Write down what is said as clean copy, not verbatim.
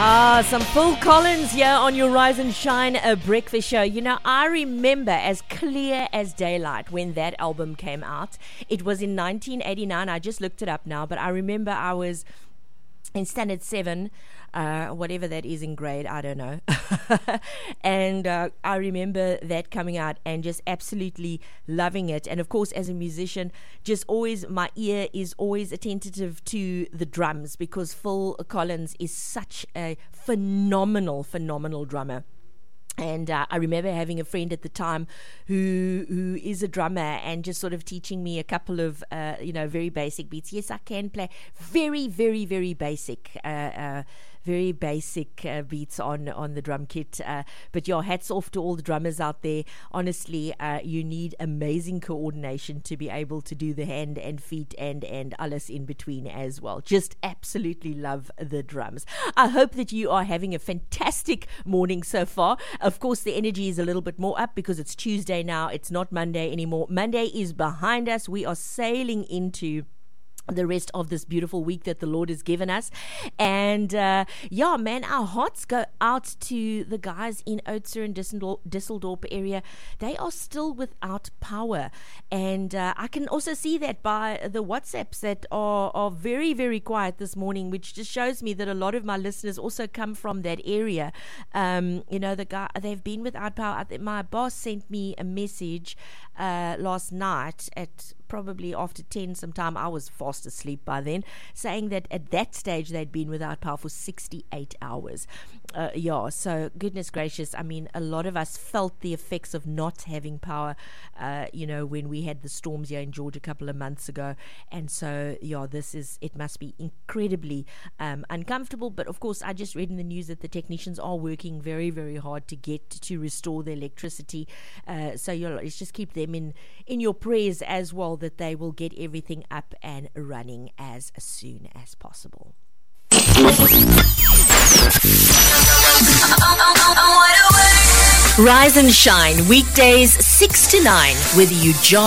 Some Phil Collins here on your Rise and Shine breakfast show. You know, I remember as clear as daylight when that album came out. It was in 1989. I just looked it up now, but I remember I was in standard 7, whatever that is in grade, I don't know. And I remember that coming out and just absolutely loving it. And of course, as a musician, just always, my ear is always attentive to the drums, because Phil Collins is such a phenomenal drummer. And I remember having a friend at the time who is a drummer and just sort of teaching me a couple of, very basic beats. Yes, I can play very, very, very basic beats on the drum kit. But yeah, hats off to all the drummers out there. Honestly, you need amazing coordination to be able to do the hand and feet and alles in between as well. Just absolutely love the drums. I hope that you are having a fantastic morning so far. Of course, the energy is a little bit more up because it's Tuesday now. It's not Monday anymore. Monday is behind us. We are sailing into the rest of this beautiful week that the Lord has given us. And our hearts go out to the guys in Oudtshoorn and Düsseldorp area. They are still without power, and I can also see that by the WhatsApps that are very, very quiet this morning, which just shows me that a lot of my listeners also come from that area. They've been without power. My boss sent me a message last night at probably after 10 sometime. I was fast asleep by then, saying that at that stage they'd been without power for 68 hours. So goodness gracious, I mean, a lot of us felt the effects of not having power, when we had the storms here in Georgia a couple of months ago. And so, it must be incredibly uncomfortable. But of course, I just read in the news that the technicians are working very, very hard to restore the electricity. Let's just keep them in your prayers as well, that they will get everything up and running as soon as possible. Rise and Shine, weekdays 6 to 9 with you, John.